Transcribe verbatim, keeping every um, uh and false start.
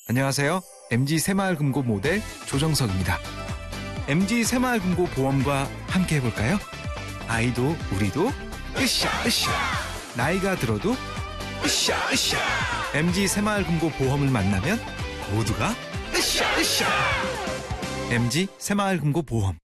안녕하세요. 엠지 새마을금고 모델 조정석입니다. 엠지 새마을금고 보험과 함께 해볼까요? 아이도 우리도 으쌰 으쌰. 나이가 들어도 으쌰 으쌰. 엠지 새마을금고 보험을 만나면 모두가 으쌰 으쌰. 엠지 새마을금고 보험.